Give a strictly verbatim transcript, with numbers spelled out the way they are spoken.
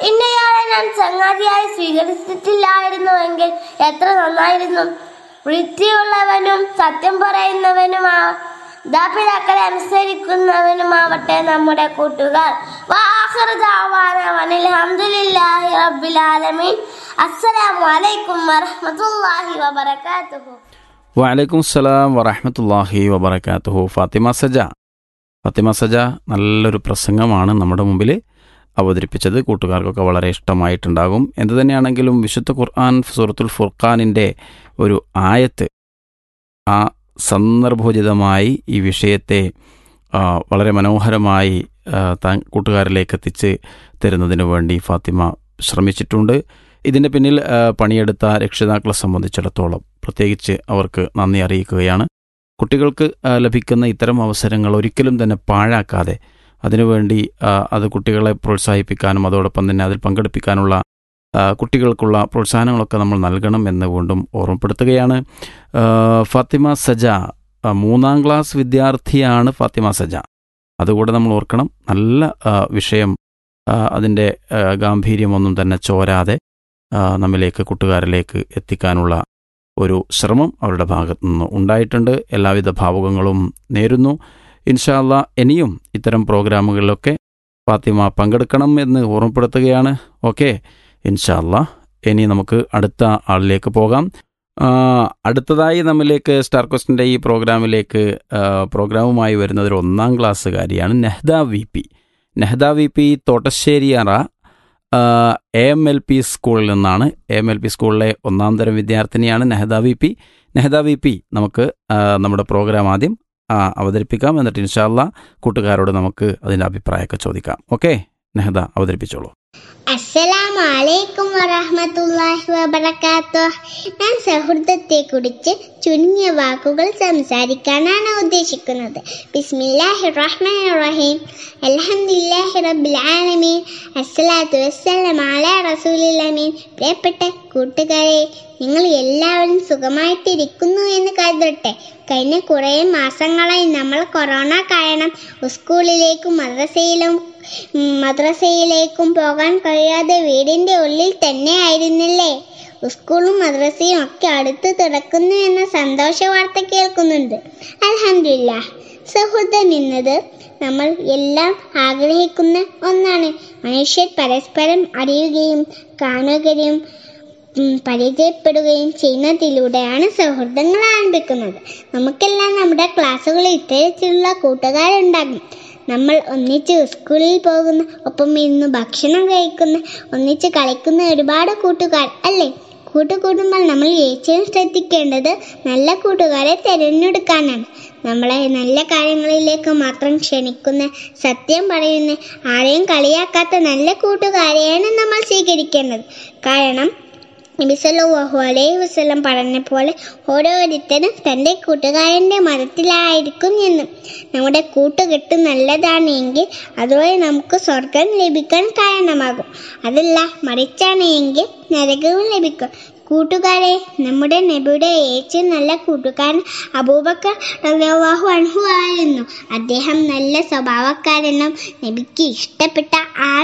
ഇന്നയാളെ ഞാൻ ചങ്ങാതിയായി സ്വീകരിച്ചിട്ടില്ലായിരുന്നുവെങ്കിൽ എത്ര നന്നായിരുന്നു. വൃത്തിയുള്ളവനും സത്യം പറയുന്നവനുമാ മാതാപിതാക്കളെ അനുസരിക്കുന്നവനുമാവട്ടെ നമ്മുടെ കൂട്ടുകാർ. വആഖിറു ദഅവാനാ അനിൽ ഹംദുലില്ലാഹി റബ്ബിൽ ആലമീൻ. അസ്സലാമു അലൈക്കും വറഹ്മത്തുള്ളാഹി വബറകാതുഹു. വഅലൈക്കും സലാം വറഹ്മത്തുള്ളാഹി വബറകാതുഹു. ഫാത്തിമ സജ ഫാത്തിമ സജ നല്ലൊരു പ്രസംഗമാണ് നമ്മുടെ മുമ്പിൽ അവതരിപ്പിച്ചത്. കൂട്ടുകാർക്കൊക്കെ വളരെ ഇഷ്ടമായിട്ടുണ്ടാകും. എന്തു തന്നെയാണെങ്കിലും വിശുദ്ധ ഖുർആൻ സൂറത്തുൽ ഫുർഖാനിൻ്റെ ഒരു ആയത്ത് ആ സന്ദർഭോചിതമായി ഈ വിഷയത്തെ വളരെ മനോഹരമായി താൻ കൂട്ടുകാരിലേക്ക് എത്തിച്ച് തരുന്നതിന് വേണ്ടി ഫാത്തിമ ശ്രമിച്ചിട്ടുണ്ട്. ഇതിൻ്റെ പിന്നിൽ പണിയെടുത്ത രക്ഷിതാക്കളെ സംബന്ധിച്ചിടത്തോളം പ്രത്യേകിച്ച് അവർക്ക് നന്ദി അറിയിക്കുകയാണ്. കുട്ടികൾക്ക് ലഭിക്കുന്ന ഇത്തരം അവസരങ്ങൾ ഒരിക്കലും തന്നെ പാഴാക്കാതെ അതിനുവേണ്ടി അത് കുട്ടികളെ പ്രോത്സാഹിപ്പിക്കാനും അതോടൊപ്പം തന്നെ അതിൽ പങ്കെടുപ്പിക്കാനുള്ള കുട്ടികൾക്കുള്ള പ്രോത്സാഹനങ്ങളൊക്കെ നമ്മൾ നൽകണം എന്ന് വീണ്ടും ഓർമ്മപ്പെടുത്തുകയാണ്. ഫാത്തിമ സജ മൂന്നാം ക്ലാസ് വിദ്യാർത്ഥിയാണ്. ഫാത്തിമ സജ അതുകൂടെ നമ്മൾ ഓർക്കണം. നല്ല വിഷയം, അതിൻ്റെ ഗാംഭീര്യമൊന്നും തന്നെ ചോരാതെ നമ്മിലേക്ക് കൂട്ടുകാരിലേക്ക് എത്തിക്കാനുള്ള ഒരു ശ്രമം അവരുടെ ഭാഗത്തു നിന്ന് ഉണ്ടായിട്ടുണ്ട്. എല്ലാവിധ ഭാവുകങ്ങളും നേരുന്നു. ഇൻഷാ അല്ലാഹ് ഇനിയും ഇത്തരം പ്രോഗ്രാമുകളിലൊക്കെ ഫാത്തിമ പങ്കെടുക്കണം എന്ന് ഓർമ്മപ്പെടുത്തുകയാണ്. ഓക്കെ, ഇൻഷാ അല്ലാഹ് ഇനി നമുക്ക് അടുത്ത ആളിലേക്ക് പോകാം. അടുത്തതായി നമ്മിലേക്ക് സ്റ്റാർ ക്വസ്റ്റിൻ്റെ ഈ പ്രോഗ്രാമിലേക്ക് പ്രോഗ്രാമുമായി വരുന്നത് ഒരു ഒന്നാം ക്ലാസ്സുകാരിയാണ് Nehda V P. Nehda V P Thottasseriyara A M L P സ്കൂളിൽ നിന്നാണ്. എ എം എൽ പി സ്കൂളിലെ ഒന്നാം തരം വിദ്യാർത്ഥിനിയാണ് Nehda V P. Nehda V P നമുക്ക് നമ്മുടെ പ്രോഗ്രാം ആദ്യം അവതരിപ്പിക്കാം. എന്നിട്ട് ഇൻഷാ അല്ലാഹ് കൂട്ടുകാരോട് നമുക്ക് അതിൻ്റെ അഭിപ്രായമൊക്കെ ചോദിക്കാം. ഓക്കെ, നെഹ്ദ അവതരിപ്പിച്ചോളൂ. അസ്സലാമു അലൈക്കും വറഹ്മത്തുള്ളാഹി വബറകാതുഹു. ഞാൻ സൗഹൃദത്തെക്കുറിച്ച് ചുരുങ്ങിയ വാക്കുകൾ സംസാരിക്കാനാണ് ഉദ്ദേശിക്കുന്നത്. ബിസ്മില്ലാഹിർ റഹ്മാനിർ റഹീം. അൽഹംദുലില്ലാഹി റബ്ബിൽ ആലമീൻ. അസ്സലാത്തു വസ്സലാമു അലാ റസൂലിൽ അമീൻ. പ്രിയപ്പെട്ട കൂട്ടുകാരെ, നിങ്ങൾ എല്ലാവരും സുഖമായിട്ടിരിക്കുന്നു എന്ന് കരുതട്ടെ. കഴിഞ്ഞ കുറേ മാസങ്ങളായി നമ്മൾ കൊറോണ കാരണം സ്കൂളിലേക്കും മദ്രസയിലും മദ്രസയിലേക്കും പോകാൻ കഴിയാതെ വീടിൻ്റെ ഉള്ളിൽ തന്നെ ആയിരുന്നില്ലേ? സ്കൂളും മദ്രസയും ഒക്കെ അടുത്ത് തുറക്കുന്നു എന്ന സന്തോഷ വാർത്ത കേൾക്കുന്നുണ്ട്. അൽഹംദുലില്ലാഹ്. സൗഹൃദം എന്നത് നമ്മൾ എല്ലാം ആഗ്രഹിക്കുന്ന ഒന്നാണ്. മനുഷ്യർ പരസ്പരം അറിയുകയും കാണുകയും പരിചയപ്പെടുകയും ചെയ്യുന്നതിലൂടെയാണ് സൗഹൃദങ്ങൾ ആരംഭിക്കുന്നത്. നമുക്കെല്ലാം നമ്മുടെ ക്ലാസ്സുകളിൽ ഇത്തരത്തിലുള്ള കൂട്ടുകാരുണ്ടാകും. നമ്മൾ ഒന്നിച്ച് സ്കൂളിൽ പോകുന്ന, ഒപ്പം ഇരുന്ന് ഭക്ഷണം കഴിക്കുന്ന, ഒന്നിച്ച് കളിക്കുന്ന ഒരുപാട് കൂട്ടുകാർ അല്ലേ? കൂട്ടുകൂടുമ്പോൾ നമ്മൾ ഏറ്റവും ശ്രദ്ധിക്കേണ്ടത് നല്ല കൂട്ടുകാരെ തിരഞ്ഞെടുക്കാനാണ്. നമ്മളെ നല്ല കാര്യങ്ങളിലേക്ക് മാത്രം ക്ഷണിക്കുന്ന, സത്യം പറയുന്ന, ആരെയും കളിയാക്കാത്ത നല്ല കൂട്ടുകാരെയാണ് നമ്മൾ സ്വീകരിക്കേണ്ടത്. കാരണം നബി സല്ലല്ലാഹു അലൈഹി വസല്ലം പറഞ്ഞ പോലെ ഓരോരുത്തരും തൻ്റെ കൂട്ടുകാരൻ്റെ മതത്തിലായിരിക്കും എന്നും. നമ്മുടെ കൂട്ടുകെട്ട് നല്ലതാണെങ്കിൽ അതുവഴി നമുക്ക് സ്വർഗം ലഭിക്കാൻ കാരണമാകും. അതല്ല മറിച്ചാണ് എങ്കിൽ നരകവും ലഭിക്കും. കൂട്ടുകാരെ, നമ്മുടെ നബിയുടെ ഏറ്റവും നല്ല കൂട്ടുകാരൻ അബൂബക്കർ റളിയല്ലാഹു അൻഹു ആയിരുന്നു. അദ്ദേഹം നല്ല സ്വഭാവക്കാരനും നബിക്ക് ഇഷ്ടപ്പെട്ട ആൾ